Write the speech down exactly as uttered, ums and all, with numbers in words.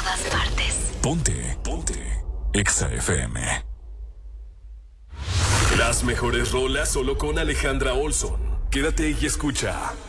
todas partes. Ponte, ponte. Exa F M. Las mejores rolas solo con Alejandra Olson. Quédate y escucha